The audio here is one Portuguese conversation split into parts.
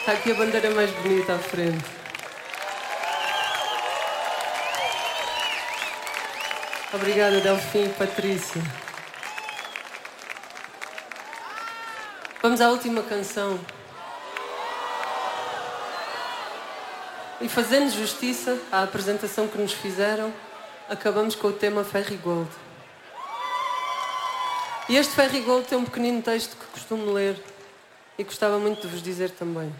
Está aqui a bandeira mais bonita à frente. Obrigada, Delfim e Patrícia. Vamos à última canção. E fazendo justiça à apresentação que nos fizeram, acabamos com o tema Ferrygold. E este Ferrygold tem um pequenino texto que costumo ler e gostava muito de vos dizer também.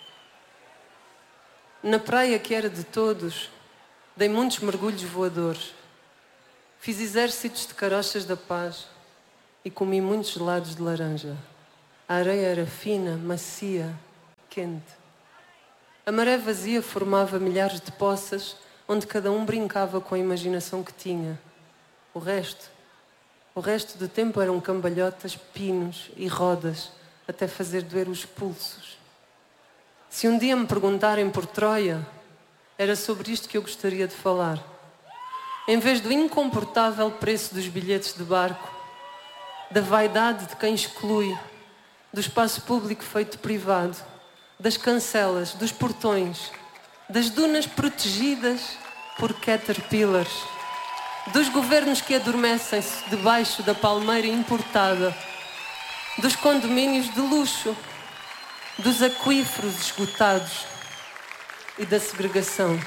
Na praia que era de todos, dei muitos mergulhos voadores. Fiz exércitos de carochas da paz e comi muitos gelados de laranja. A areia era fina, macia, quente. A maré vazia formava milhares de poças onde cada um brincava com a imaginação que tinha. O resto do tempo eram cambalhotas, pinos e rodas até fazer doer os pulsos. Se um dia me perguntarem por Troia, era sobre isto que eu gostaria de falar. Em vez do incomportável preço dos bilhetes de barco, da vaidade de quem exclui, do espaço público feito privado, das cancelas, dos portões, das dunas protegidas por caterpillars, dos governos que adormecem-se debaixo da palmeira importada, dos condomínios de luxo, dos aquíferos esgotados e da segregação.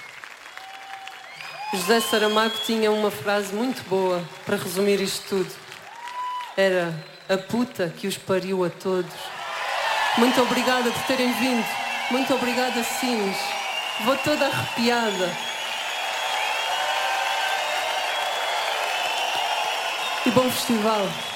José Saramago tinha uma frase muito boa para resumir isto tudo. Era a puta que os pariu a todos. Muito obrigada por terem vindo. Muito obrigada, Sines. Vou toda arrepiada. E bom festival.